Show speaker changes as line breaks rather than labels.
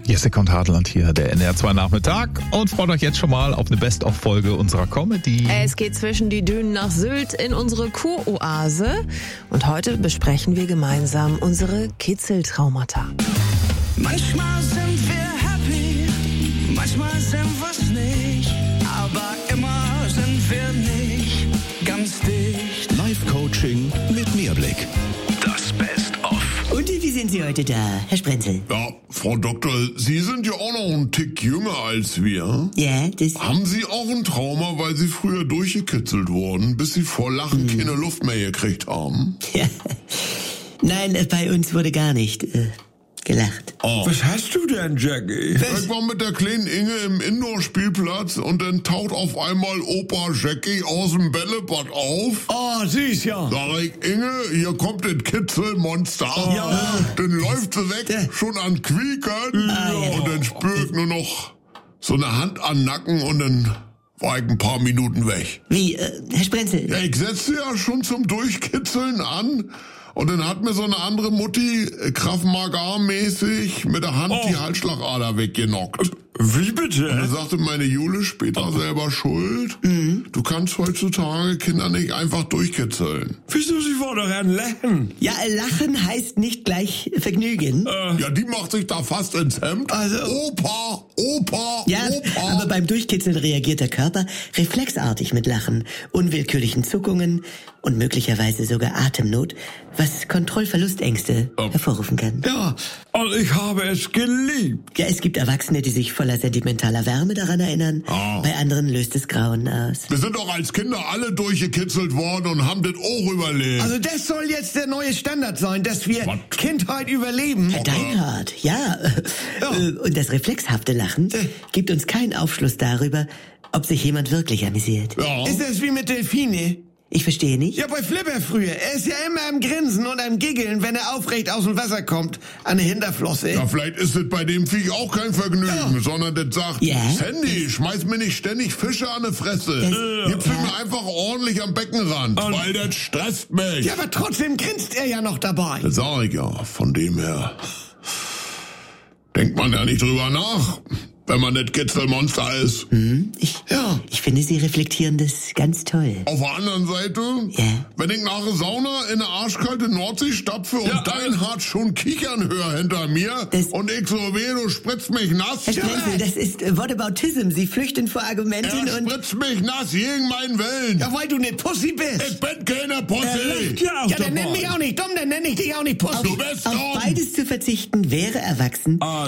Jessica und Hartland hier, der NR2 Nachmittag, und freut euch jetzt schon mal auf eine Best-of-Folge unserer Comedy.
Es geht zwischen die Dünen nach Sylt in unsere Kuroase und heute besprechen wir gemeinsam unsere Kitzeltraumata.
Manchmal sind wir happy, manchmal sind wir's nicht, aber immer sind wir nicht ganz dicht.
Live-Coaching mit Mehrblick. Das Best-of.
Und wie sind Sie heute da, Herr Sprenzel?
Ja, Frau Doktor, Sie sind ja auch noch einen Tick jünger als wir.
Ja, das...
Haben Sie auch ein Trauma, weil Sie früher durchgekitzelt wurden, bis Sie vor Lachen keine Luft mehr gekriegt haben?
Ja. Nein, bei uns wurde gar nicht gelacht.
Oh.
Was hast du denn, Jackie?
Ich war mit der kleinen Inge im Indoor-Spielplatz und dann taucht auf einmal Opa Jackie aus dem Bällebad auf.
Oh, süß, ja.
Sag ich, Inge, hier kommt das Kitzelmonster.
Ja.
Dann läuft sie weg, schon an Quiekern.
Ja.
Und dann spür ich nur noch so eine Hand an den Nacken und dann war ich ein paar Minuten weg.
Wie, Herr Sprenzel?
Ja, ich setzte ja schon zum Durchkitzeln an. Und dann hat mir so eine andere Mutti, Krav Maga-mäßig, mit der Hand die Halsschlagader weggenockt.
Wie
Und
bitte?
dann sagte meine Jule später selber schuld. Du kannst heutzutage Kinder nicht einfach durchkitzeln.
Wieso, sie war doch ein Lachen?
Ja, Lachen heißt nicht gleich Vergnügen.
Ja, die macht sich da fast ins Hemd.
Also-
Opa.
Ja, aber beim Durchkitzeln reagiert der Körper reflexartig mit Lachen, unwillkürlichen Zuckungen und möglicherweise sogar Atemnot, was Kontrollverlustängste hervorrufen kann.
Ja, und ich habe es geliebt.
Ja, es gibt Erwachsene, die sich voller sentimentaler Wärme daran erinnern. Bei anderen löst es Grauen aus.
Wir sind doch als Kinder alle durchgekitzelt worden und haben das auch überlebt.
Also das soll jetzt der neue Standard sein, dass wir Kindheit überleben.
Herr Deinhardt, ja. Und das reflexhafte Lachen gibt uns keinen Aufschluss darüber, ob sich jemand wirklich amüsiert.
Ja.
Ist das wie mit Delfine?
Ich verstehe nicht.
Ja, bei Flipper früher. Er ist ja immer am Grinsen und am Giggeln, wenn er aufrecht aus dem Wasser kommt. An der Hinterflosse.
Ja, vielleicht ist es bei dem Viech auch kein Vergnügen, sondern das sagt,
Ja?
Sandy, schmeiß mir nicht ständig Fische an die Fresse. Gib's mir einfach ordentlich am Beckenrand, weil das stresst mich.
Ja, aber trotzdem grinst er ja noch dabei.
Das sag ich ja, von dem her denkt man ja nicht drüber nach, wenn man das Kitzelmonster ist.
Ich finde, Sie reflektieren das ganz toll.
Auf der anderen Seite, wenn ich nach der Sauna in eine arschkalte Nordsee stapfe und Deinhardt schon kichern höre hinter mir und ich so weh, du spritzt mich nass.
Herr Sprenzel, das ist Whataboutism. Sie flüchten vor Argumenten
Er
und...
spritzt mich nass gegen meinen Willen.
Ja, weil du ne Pussy bist.
Ich bin keine Pussy.
Ja, auch
Ja, dann nenn
dabei.
mich auch nicht dumm, dann nenn ich dich auch nicht Pussy.
Du bist
Auf
dumm.
beides zu verzichten wäre erwachsen